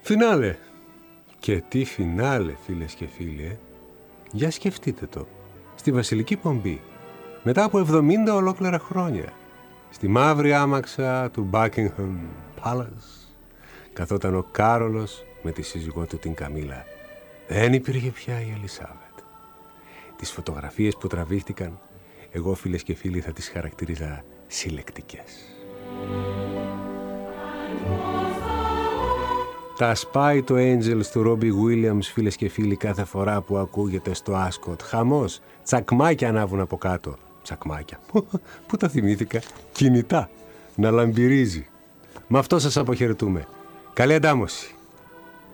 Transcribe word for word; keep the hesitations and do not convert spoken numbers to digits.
Φινάλε. Και τι φινάλε, φίλες και φίλοι. Για σκεφτείτε το. Στη Βασιλική Πομπή, μετά από εβδομήντα ολόκληρα χρόνια, στη μαύρη άμαξα του Buckingham Palace, καθόταν ο Κάρολος με τη σύζυγό του την Καμίλα. Δεν υπήρχε πια η Ελισάβετ. Τις φωτογραφίες που τραβήχτηκαν, εγώ, φίλες και φίλοι, θα τις χαρακτήριζα συλλεκτικές. Τα σπάει το Angels του Ρόμπι Γουίλιαμς, φίλες και φίλοι, κάθε φορά που ακούγεται στο Άσκοτ. Χαμός, τσακμάκια ανάβουν από κάτω. Τσακμάκια. Πού τα θυμήθηκα. Κινητά. Να λαμπυρίζει. Με αυτό σας αποχαιρετούμε. Καλή αντάμωση.